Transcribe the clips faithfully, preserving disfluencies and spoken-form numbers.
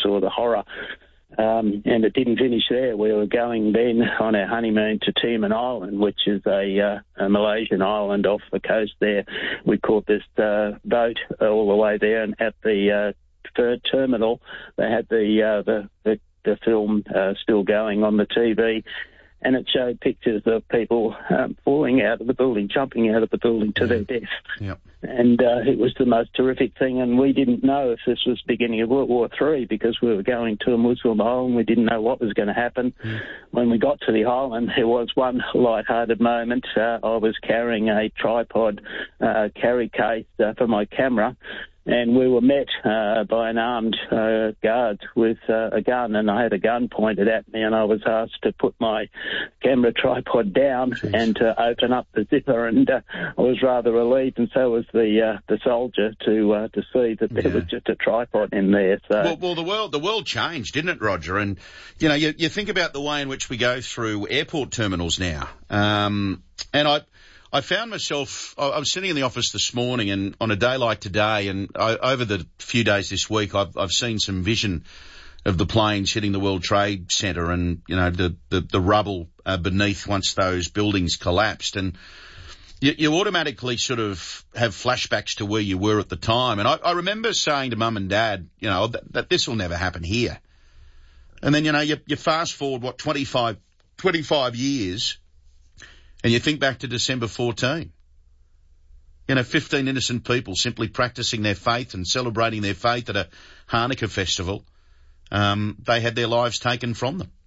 saw the horror. Um, and it didn't finish there. We were going then on our honeymoon to Timon Island, which is a, uh, a Malaysian island off the coast there. We caught this uh, boat all the way there, and at the uh, third terminal, they had the uh, the, the, the film uh, still going on the T V. And it showed pictures of people um, falling out of the building, jumping out of the building to yeah. their death. Yep. And uh, it was the most terrific thing. And we didn't know if this was the beginning of World War Three because we were going to a Muslim island. We didn't know what was going to happen. Mm. When we got to the island, there was one light-hearted moment. Uh, I was carrying a tripod uh, carry case uh, for my camera. And we were met uh, by an armed uh, guard with uh, a gun, and I had a gun pointed at me, and I was asked to put my camera tripod down Jeez. and to open up the zipper, and uh, I was rather relieved, and so was the uh, the soldier to uh, to see that there yeah. was just a tripod in there. So, well, well, the world the world changed, didn't it, Roger? And you know, you, you think about the way in which we go through airport terminals now, um, and I. I found myself, I was sitting in the office this morning and on a day like today, and I, over the few days this week, I've, I've seen some vision of the planes hitting the World Trade Center and, you know, the, the, the rubble uh, beneath once those buildings collapsed. And you, you automatically sort of have flashbacks to where you were at the time. And I, I remember saying to Mum and Dad, you know, that, that this will never happen here. And then, you know, you, you fast forward, what, twenty-five, twenty-five years, and you think back to December fourteenth. You know, fifteen innocent people simply practicing their faith and celebrating their faith at a Hanukkah festival. Um, they had their lives taken from them.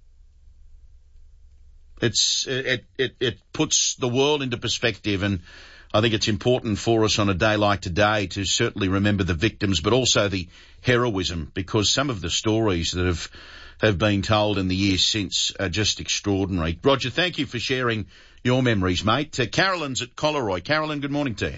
It's, it, it, it puts the world into perspective, and I think it's important for us on a day like today to certainly remember the victims, but also the heroism, because some of the stories that have have been told in the years since are just extraordinary. Roger, thank you for sharing your memories, mate. Uh, Carolyn's at Collaroy. Carolyn, good morning to you.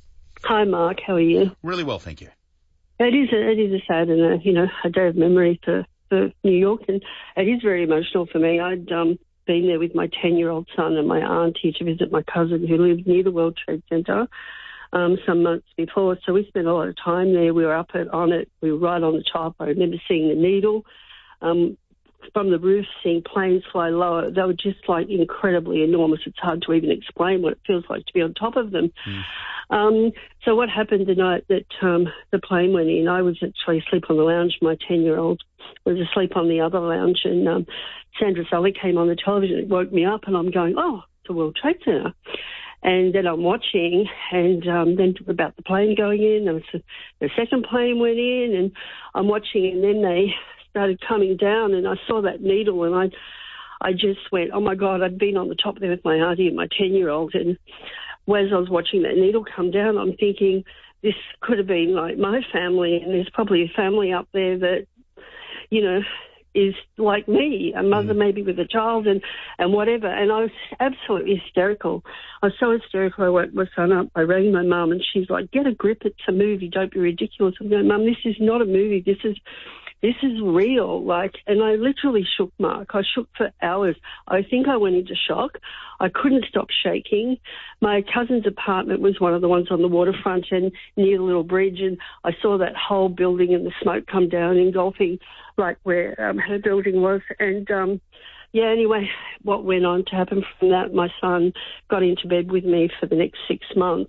Hi, Mark. How are you? Really well, thank you. It is a, it is a sad and a, you know, a day of memory for, for New York, and it is very emotional for me. I'd um, been there with my ten-year-old son and my auntie to visit my cousin who lived near the World Trade Center um, some months before, so we spent a lot of time there. We were up at, on it. We were right on the top. I remember seeing the needle. Um, from the roof, seeing planes fly lower. They were just, like, incredibly enormous. It's hard to even explain what it feels like to be on top of them. Mm. Um, so what happened the night that um, the plane went in, I was actually asleep on the lounge. My ten-year-old was asleep on the other lounge, and um, Sandra Sully came on the television. It woke me up, and I'm going, oh, it's the World Trade Center. And then I'm watching, and um, then about the plane going in, there was a, the second plane went in, and I'm watching, and then they started coming down, and I saw that needle, and I I just went, oh, my God, I'd been on the top there with my auntie and my ten-year-old, and as I was watching that needle come down, I'm thinking this could have been like my family, and there's probably a family up there that, you know, is like me, a mother mm. maybe with a child and, and whatever. And I was absolutely hysterical. I was so hysterical, I woke my son up. I rang my mum, and she's like, get a grip, it's a movie, don't be ridiculous. I'm going, Mum, this is not a movie, this is... This is real, like, and I literally shook, Mark. I shook for hours. I think I went into shock. I couldn't stop shaking. My cousin's apartment was one of the ones on the waterfront and near the little bridge, and I saw that whole building and the smoke come down, engulfing right where um, her building was. And, um, yeah, anyway, what went on to happen from that, my son got into bed with me for the next six months.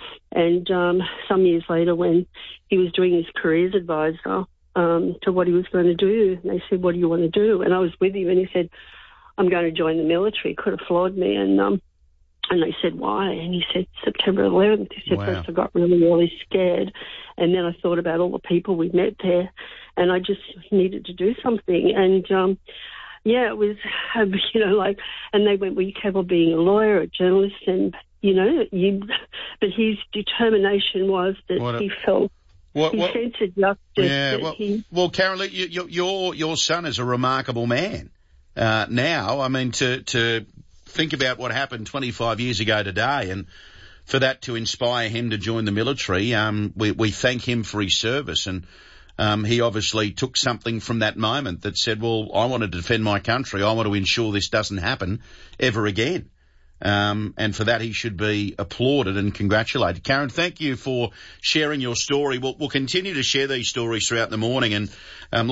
And um, some years later, when he was doing his careers advisor, Um, to what he was going to do. And they said, what do you want to do? And I was with him, and he said, I'm going to join the military. Could have floored me. And um, and they said, why? And he said, September eleventh. He said, wow. First I got really, really scared. And then I thought about all the people we met there, and I just needed to do something. And, um, yeah, it was, um, you know, like, and they went, were you capable of being a lawyer, a journalist? And, you know, you, but his determination was that a, he felt, What, what, he sense justice. Yeah, well, he, well, Carol, you, you, your your son is a remarkable man. Uh, now, I mean, to to think about what happened twenty-five years ago today, and for that to inspire him to join the military, um, we we thank him for his service, and um, he obviously took something from that moment that said, well, I want to defend my country. I want to ensure this doesn't happen ever again. Um, and for that, he should be applauded and congratulated. Karen, thank you for sharing your story. We'll, we'll continue to share these stories throughout the morning, and um,